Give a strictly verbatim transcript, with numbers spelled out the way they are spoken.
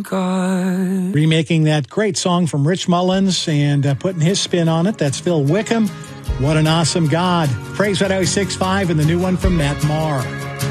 God. Remaking that great song from Rich Mullins and uh, putting his spin on it. That's Phil Wickham. What an awesome God. Praise Radio six five and the new one from Matt Maher.